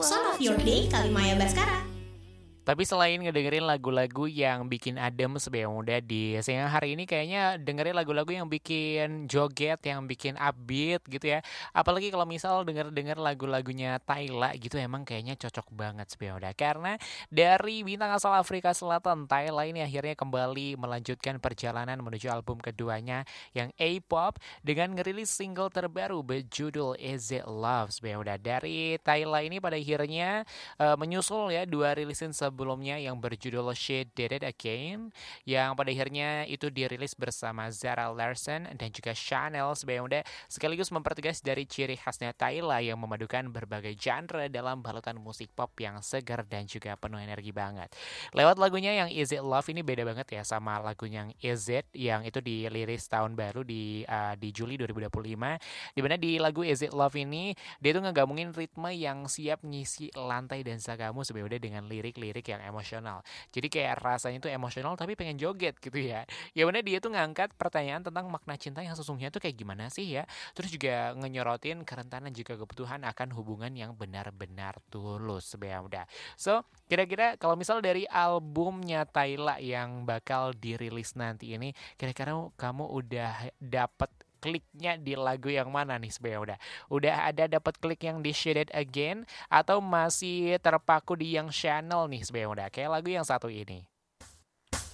Song of Your Day Kalimaya Baskara. Tapi selain ngedengerin lagu-lagu yang bikin adem sebagai muda di siang hari ini kayaknya dengerin lagu-lagu yang bikin joget, yang bikin upbeat gitu ya. Apalagi kalau misal denger-denger lagu-lagunya Tyla gitu emang kayaknya cocok banget sebagai muda. Karena dari bintang asal Afrika Selatan, Tyla ini akhirnya kembali melanjutkan perjalanan menuju album keduanya yang A-pop dengan ngerilis single terbaru berjudul Is It Love sebagai muda. Dari Tyla ini pada akhirnya menyusul ya dua rilisan sebelumnya yang berjudul She Did It Again yang pada akhirnya itu dirilis bersama Zara Larsson dan juga Chanel sebagai muda sekaligus mempertegas dari ciri khasnya Tyla yang memadukan berbagai genre dalam balutan musik pop yang segar dan juga penuh energi banget. Lewat lagunya yang Is It Love ini beda banget ya sama lagunya yang Is It yang itu dirilis tahun baru di Juli 2025 di mana di lagu Is It Love ini dia tuh ngegabungin ritme yang siap ngisi lantai dansa kamu sebenarnya dengan lirik-lirik yang emosional. Jadi kayak rasanya tuh emosional tapi pengen joget gitu ya. Ya bener dia tuh ngangkat pertanyaan tentang makna cinta yang sesungguhnya tuh kayak gimana sih ya. Terus juga ngenyorotin kerentanan juga kebutuhan akan hubungan yang benar-benar tulus sebenarnya udah. So, kira-kira kalau misal dari albumnya Tyla yang bakal dirilis nanti ini, kira-kira kamu udah dapet kliknya di lagu yang mana nih sebenarnya udah ada dapat klik yang di Shade It Again atau masih terpaku di yang Channel nih sebenarnya udah kayak lagu yang satu ini.